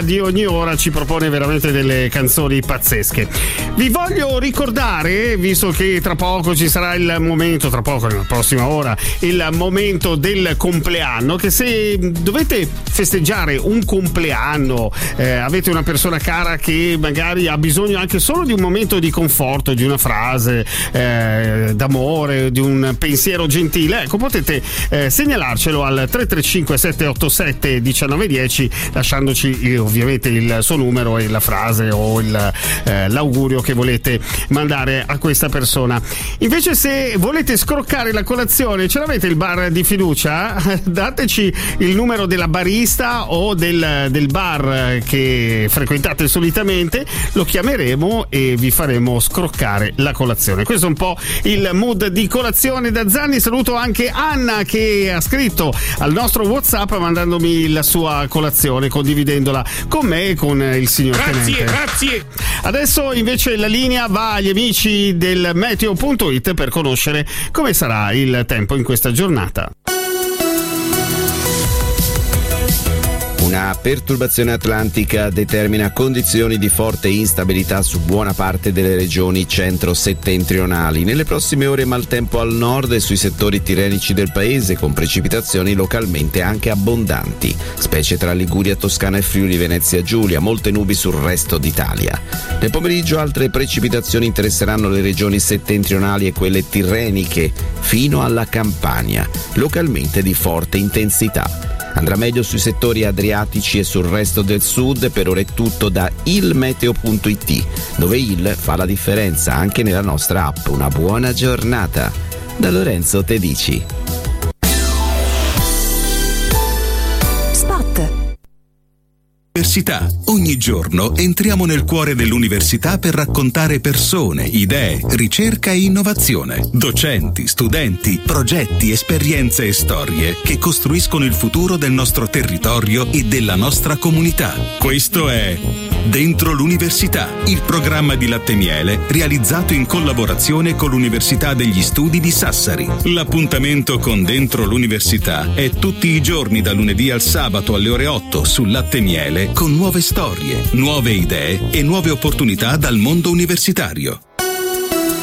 di ogni ora ci propone veramente delle canzoni pazzesche. Vi voglio ricordare, visto che tra poco ci sarà il momento, tra poco nella prossima ora, il momento del compleanno, che se dovete festeggiare un compleanno, avete una persona cara che magari ha bisogno anche solo di un momento di conforto, di una frase d'amore, di un pensiero gentile, ecco, potete segnalarcelo al 335 787 1910, lasciandoci ovviamente il suo numero e la frase o l'augurio che volete mandare a questa persona. Invece, se volete scroccare la colazione, ce l'avete il bar di fiducia? Dateci il numero della barista o del bar che frequentate solitamente, lo chiameremo e vi faremo scroccare la colazione. Questo è un po' il mood di Colazione da Zanni. Saluto anche Anna, che ha scritto al nostro WhatsApp mandandomi la sua colazione, condividendola con me e con il signor Tenente. Grazie. Adesso invece la linea va agli amici del meteo.it per conoscere come sarà il tempo in questa giornata. Una perturbazione atlantica determina condizioni di forte instabilità su buona parte delle regioni centro-settentrionali. Nelle prossime ore maltempo al nord e sui settori tirrenici del paese, con precipitazioni localmente anche abbondanti, specie tra Liguria, Toscana e Friuli Venezia Giulia, molte nubi sul resto d'Italia. Nel pomeriggio altre precipitazioni interesseranno le regioni settentrionali e quelle tirreniche fino alla Campania, localmente di forte intensità. Andrà meglio sui settori adriatici e sul resto del sud. Per ora è tutto da ilmeteo.it, dove il fa la differenza anche nella nostra app. Una buona giornata da Lorenzo Tedici. Università. Ogni giorno entriamo nel cuore dell'università per raccontare persone, idee, ricerca e innovazione. Docenti, studenti, progetti, esperienze e storie che costruiscono il futuro del nostro territorio e della nostra comunità. Questo è Dentro l'Università, il programma di Latte Miele realizzato in collaborazione con l'Università degli Studi di Sassari. L'appuntamento con Dentro l'Università è tutti i giorni da lunedì al sabato alle ore 8 su Latte Miele, con nuove storie, nuove idee e nuove opportunità dal mondo universitario.